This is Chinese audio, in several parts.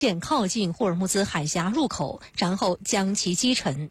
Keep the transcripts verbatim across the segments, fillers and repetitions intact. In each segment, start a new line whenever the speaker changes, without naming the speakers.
先靠近霍尔木兹海峡入口，然后将其击沉。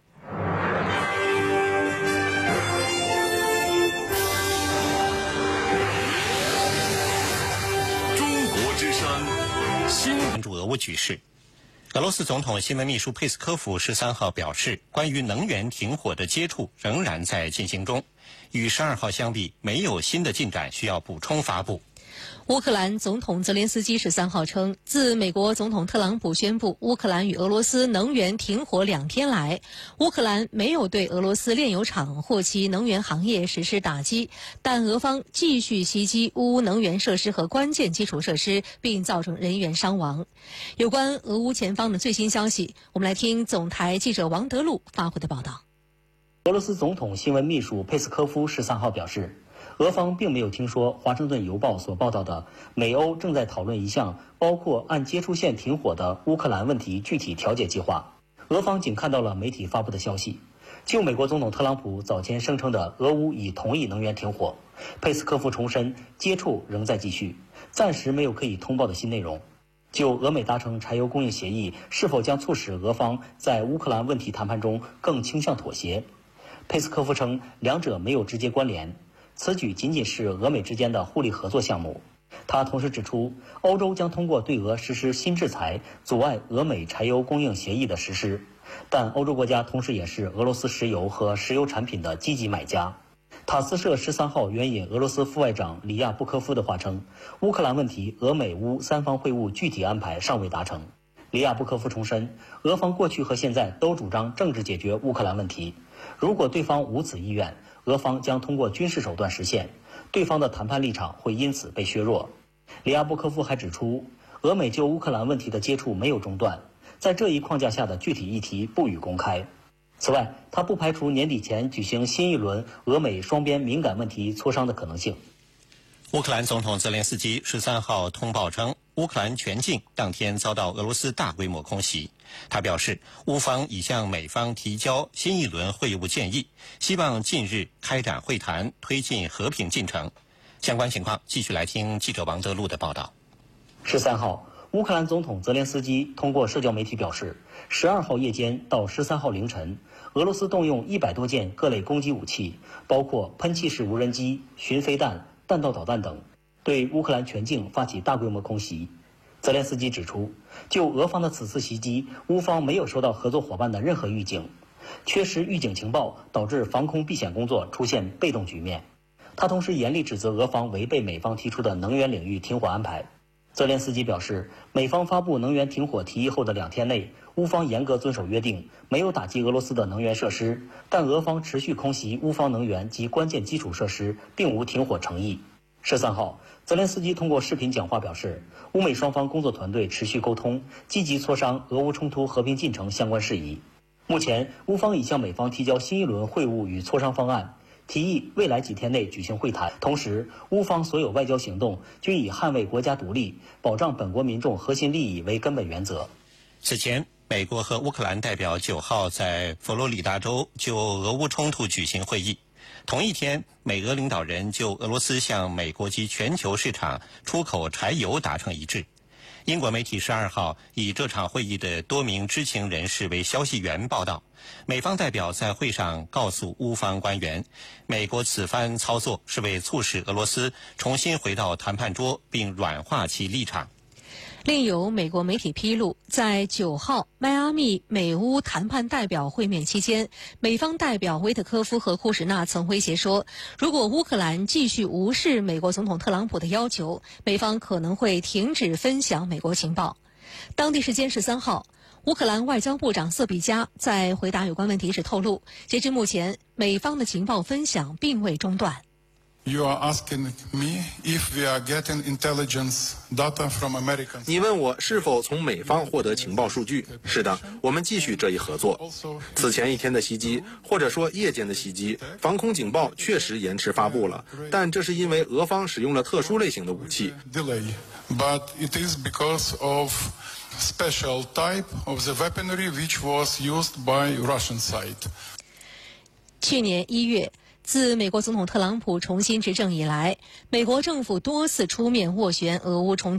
中国之声，新
关注俄乌局势。俄罗斯总统新闻秘书佩斯科夫十三号表示，关于能源停火的接触仍然在进行中，与十二号相比，没有新的进展需要补充发布。
乌克兰总统泽连斯基十三号称，自美国总统特朗普宣布乌克兰与俄罗斯能源停火两天来，乌克兰没有对俄罗斯炼油厂或其能源行业实施打击，但俄方继续袭击乌能源设施和关键基础设施，并造成人员伤亡。有关俄乌前方的最新消息，我们来听总台记者王德禄发回的报道。
俄罗斯总统新闻秘书佩斯科夫十三号表示，俄方并没有听说《华盛顿邮报》所报道的美欧正在讨论一项包括按接触线停火的乌克兰问题具体调解计划。俄方仅看到了媒体发布的消息。就美国总统特朗普早前声称的俄乌已同意能源停火，佩斯科夫重申接触仍在继续，暂时没有可以通报的新内容。就俄美达成柴油供应协议是否将促使俄方在乌克兰问题谈判中更倾向妥协，佩斯科夫称两者没有直接关联，此举仅仅是俄美之间的互利合作项目。他同时指出，欧洲将通过对俄实施新制裁，阻碍俄美柴油供应协议的实施。但欧洲国家同时也是俄罗斯石油和石油产品的积极买家。塔斯社十三号援引俄罗斯副外长里亚布科夫的话称，乌克兰问题俄美乌三方会晤具体安排尚未达成。里亚布科夫重申，俄方过去和现在都主张政治解决乌克兰问题，如果对方无此意愿，俄方将通过军事手段实现，对方的谈判立场会因此被削弱。里亚布科夫还指出，俄美就乌克兰问题的接触没有中断，在这一框架下的具体议题不予公开。此外，他不排除年底前举行新一轮俄美双边敏感问题磋商的可能性。
乌克兰总统泽连斯基十三号通报称，乌克兰全境当天遭到俄罗斯大规模空袭。他表示，乌方已向美方提交新一轮会晤建议，希望近日开展会谈，推进和平进程。相关情况，继续来听记者王德禄的报道。
十三号，乌克兰总统泽连斯基通过社交媒体表示，十二号夜间到十三号凌晨，俄罗斯动用一百多件各类攻击武器，包括喷气式无人机、巡飞弹、弹道导弹等，对乌克兰全境发起大规模空袭。泽连斯基指出，就俄方的此次袭击，乌方没有收到合作伙伴的任何预警，缺失预警情报导致防空避险工作出现被动局面。他同时严厉指责俄方违背美方提出的能源领域停火安排。泽连斯基表示，美方发布能源停火提议后的两天内，乌方严格遵守约定，没有打击俄罗斯的能源设施，但俄方持续空袭乌方能源及关键基础设施，并无停火诚意。十三号，泽连斯基通过视频讲话表示，乌美双方工作团队持续沟通，积极磋商俄乌冲突和平进程相关事宜。目前，乌方已向美方提交新一轮会晤与磋商方案，提议未来几天内举行会谈。同时，乌方所有外交行动均以捍卫国家独立、保障本国民众核心利益为根本原则。
此前，美国和乌克兰代表九号在佛罗里达州就俄乌冲突举行会议。同一天，美俄领导人就俄罗斯向美国及全球市场出口柴油达成一致。英国媒体十二号以这场会议的多名知情人士为消息源报道，美方代表在会上告诉乌方官员，美国此番操作是为促使俄罗斯重新回到谈判桌并软化其立场。
另有美国媒体披露，在九号迈阿密美乌谈判代表会面期间，美方代表维特科夫和库什纳曾威胁说，如果乌克兰继续无视美国总统特朗普的要求，美方可能会停止分享美国情报。当地时间十三号，乌克兰外交部长瑟比加在回答有关问题时透露，截至目前，美方的情报分享并未中断。
You are asking me if we are getting intelligence data from Americans.
你问我是否从美方获得情报数据？是的，我们继续这一合作。此前一天的袭击，或者说夜间的袭击，防空警报确实延迟发布了，但这是因为俄方使用了特殊类型的武器。
Delay, but it is because of special type of the weaponry which was used by Russian side.
去年一月。自美国总统特朗普重新执政以来，美国政府多次出面斡旋俄乌冲突。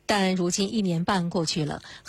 但如今一年半过去了。